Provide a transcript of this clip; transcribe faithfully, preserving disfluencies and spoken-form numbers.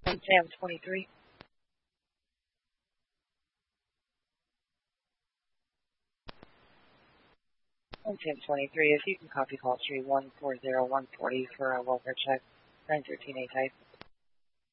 Sam twenty-three. Sam twenty-three, if you can copy call three one four zero one forty for a welfare check, nine thirteen A type.